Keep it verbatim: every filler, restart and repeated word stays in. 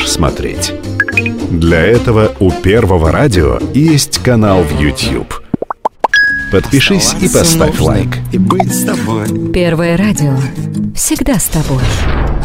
будешь смотреть? Для этого у Первого радио есть канал в YouTube. Подпишись и поставь лайк. И быть с тобой. Первое радио. Всегда с тобой.